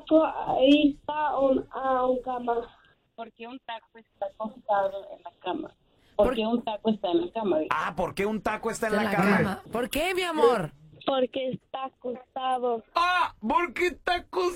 taco, ahí está un cama. ¿Por qué un taco está acostado en la cama? ¿Por qué un taco está en la cama? Ah, ¿por qué un taco está en la cama? ¿Por qué, mi amor? Porque está acostado. ¡Ah! ¿Por qué tacos?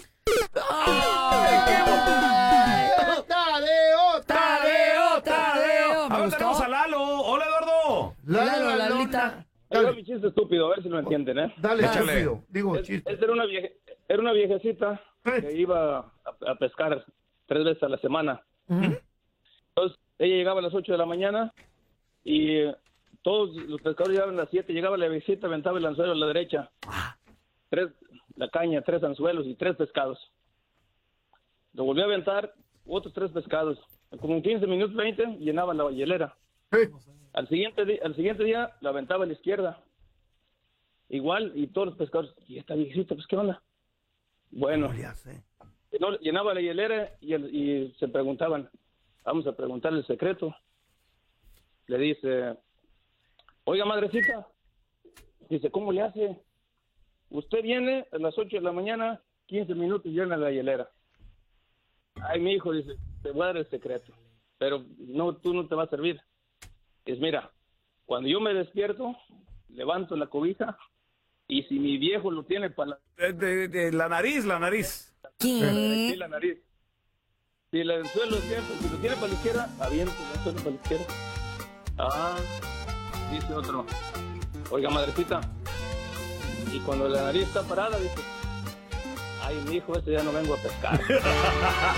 ¡Tadeo! A ver, tenemos a Lalo. Hola, Eduardo. Lalo, Lalita. Ahí va mi chiste estúpido, a ver si lo entienden, ¿eh? Dale, Échale. estúpido. Digo, chiste. Era una viejecita que iba a pescar 3 veces a la semana. Entonces, ella llegaba a las 8 de la mañana y todos los pescadores llegaban a las 7. Llegaba la viejecita, aventaba el anzuelo a la derecha. La caña, 3 anzuelos y 3 pescados. Lo volvió a aventar, otros 3 pescados. Como en 15 minutos, 20, llenaba la hielera. Al siguiente día, la aventaba a la izquierda. Igual, y todos los pescadores, ¿y esta viejecita, pues qué onda? Bueno, llenaba la hielera y se preguntaban, vamos a preguntarle el secreto. Le dice, oiga, madrecita, dice, ¿cómo le hace? Usted viene a las 8 de la mañana, 15 minutos llena la hielera. Ay, mi hijo, dice, te voy a dar el secreto, pero no, tú no te va a servir. Es, mira, cuando yo me despierto, levanto la cobija y si mi viejo lo tiene para La nariz. ¿Qué? la nariz. Si el suelo si lo tiene para la izquierda, aviento el suelo para la izquierda. Ah, dice otro. Oiga, madrecita. Y cuando la nariz está parada, dice, ay, mi hijo, ya no vengo a pescar.